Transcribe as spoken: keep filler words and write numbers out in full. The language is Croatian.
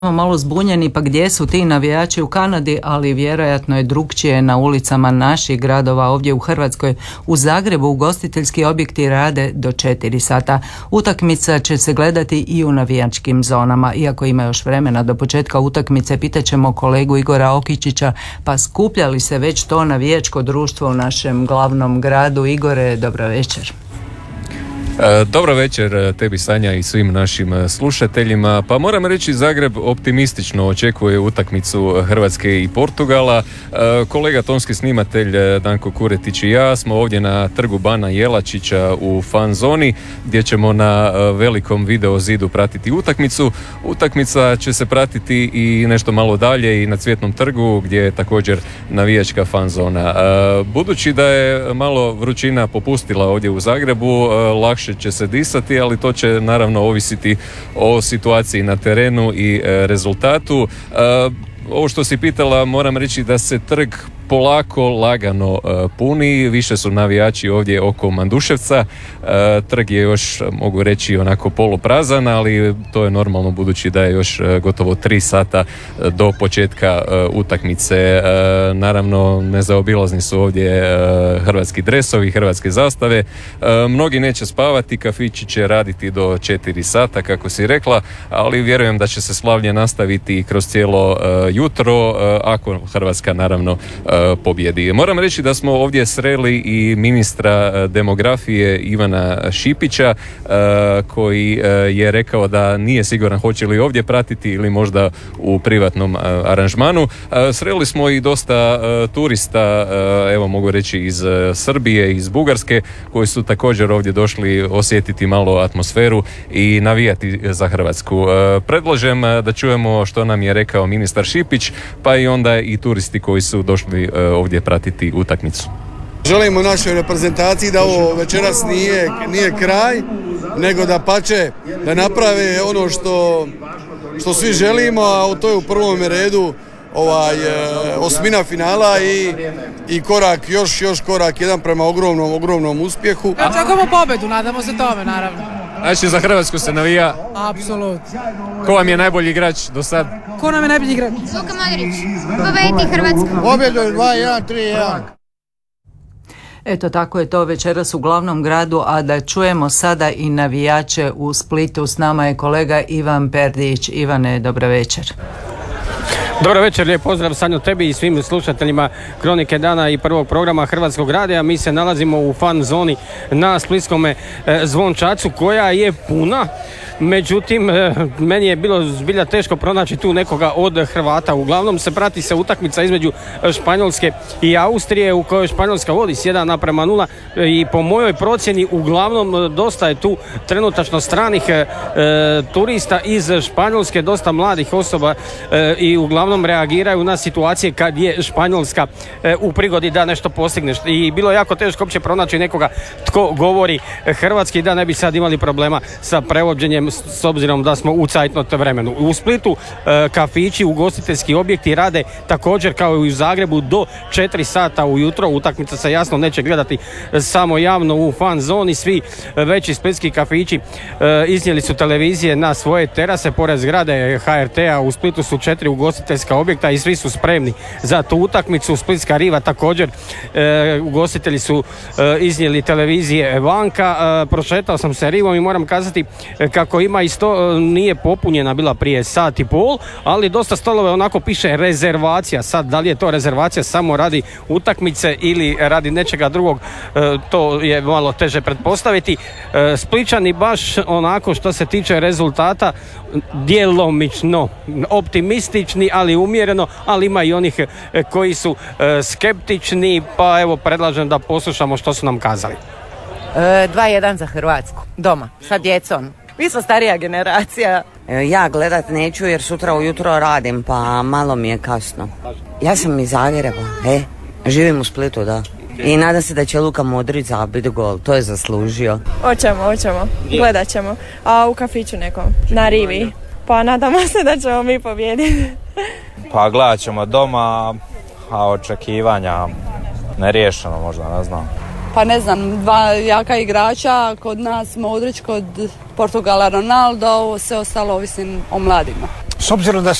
malo zbunjeni, pa gdje su ti navijači u Kanadi, ali vjerojatno je drukčije na ulicama naših gradova ovdje u Hrvatskoj. U Zagrebu ugostiteljski objekti rade do četiri sata. Utakmica će se gledati i u navijačkim zonama. Iako ima još vremena do početka utakmice, pitaćemo kolegu Igora Okičića, pa skuplja li se već to navijačko društvo u našem glavnom gradu? Igore, dobro večer. Dobro večer tebi, Sanja, i svim našim slušateljima. Pa moram reći, Zagreb optimistično očekuje utakmicu Hrvatske i Portugala. Kolega tonski snimatelj Danko Kuretić i ja smo ovdje na trgu Bana Jelačića u fan zoni, gdje ćemo na velikom video zidu pratiti utakmicu. Utakmica će se pratiti i nešto malo dalje i na Cvjetnom trgu, gdje je također navijačka fan zona. Budući da je malo vrućina popustila ovdje u Zagrebu, lakše će se disati, ali to će naravno ovisiti o situaciji na terenu i e, rezultatu. E, ovo što si pitala, moram reći da se trg polako, lagano e, puni, više su navijači ovdje oko Manduševca. E, trg je još, mogu reći, onako poluprazan, ali to je normalno budući da je još e, gotovo tri sata do početka e, utakmice. E, naravno, nezaobilazni su ovdje e, hrvatski dresovi, hrvatske zastave. E, mnogi neće spavati, kafići će raditi do četiri sata, kako si rekla, ali vjerujem da će se slavlje nastaviti kroz cijelo e, jutro, e, ako Hrvatska naravno e, pobjedi. Moram reći da smo ovdje sreli i ministra demografije Ivana Šipića, koji je rekao da nije siguran hoće li ovdje pratiti ili možda u privatnom aranžmanu. Sreli smo i dosta turista, evo mogu reći iz Srbije, iz Bugarske, koji su također ovdje došli osjetiti malo atmosferu i navijati za Hrvatsku. Predlažem da čujemo što nam je rekao ministar Šipić, pa i onda i turisti koji su došli ovdje pratiti utakmicu. Želimo našoj reprezentaciji da ovo večeras nije, nije kraj, nego da pače, da naprave ono što, što svi želimo, a to je u prvom redu ovaj, osmina finala i, i korak, još, još korak jedan prema ogromnom, ogromnom uspjehu. Očekujemo pobjedu, nadamo se tome, naravno. Znači, za Hrvatsku se navija? Apsolutno. Ko vam je najbolji igrač do sad? Ko nam je najbolji igrač? Luka Modrić. Pobediti Hrvatsku. Pobjedu dva jedan, tri jedan. Eto, tako je to večeras u glavnom gradu, a da čujemo sada i navijače u Splitu. S nama je kolega Ivan Perdić. Ivane, dobro večer. Dobro večer, lijep pozdrav Sanjo tebi i svim slušateljima Kronike dana i prvog programa Hrvatskog radija. Mi se nalazimo u fan zoni na splitskome Zvončacu, koja je puna. Međutim, meni je bilo zbilja teško pronaći tu nekoga od Hrvata. Uglavnom se prati se utakmica između Španjolske i Austrije, u kojoj Španjolska vodi s jedan naprema nula, i po mojoj procjeni uglavnom dosta je tu trenutačno stranih e, turista iz Španjolske, dosta mladih osoba e, i uglavnom reagiraju na situacije kad je Španjolska e, u prigodi da nešto postigneš. I bilo je jako teško uopće pronaći nekoga tko govori hrvatski, da ne bi sad imali problema sa prevođenjem, s obzirom da smo u cajtnot vremenu. U Splitu e, kafići, ugostiteljski objekti rade također kao i u Zagrebu do četiri sata ujutro. Utakmica se jasno neće gledati samo javno u fan zoni. Svi veći splitski kafići e, iznijeli su televizije na svoje terase pored zgrade H R T-a. U Splitu su četiri ugostiteljska objekta i svi su spremni za tu utakmicu. Splitska riva također, e, ugostitelji su e, iznijeli televizije vanka. E, prošetao sam se rivom i moram kazati e, kako ima isto, nije popunjena bila prije sat i pol, ali dosta stolove onako piše rezervacija. Sad, da li je to rezervacija samo radi utakmice ili radi nečega drugog, to je malo teže pretpostaviti. Splićani baš onako što se tiče rezultata djelomično optimistični, ali umjereno, ali ima i onih koji su skeptični, pa evo predlažem da poslušamo što su nam kazali. dva jedan za Hrvatsku, doma, sa djecom. Mi smo starija generacija. Ja gledat neću jer sutra ujutro radim, pa malo mi je kasno. Ja sam iz Zagreba, e, živim u Splitu, da. I nadam se da će Luka Modrić zabiti gol, to je zaslužio. Hoćemo, hoćemo, gledat ćemo. A u kafiću nekom, na rivi. Pa nadamo se da ćemo mi pobijediti. Pa gledat ćemo doma, a očekivanja neriješeno možda, ne znam. Pa ne znam, dva jaka igrača, kod nas Modrić, kod Portugala Ronaldo, sve ostalo ovisim o mladima. S obzirom da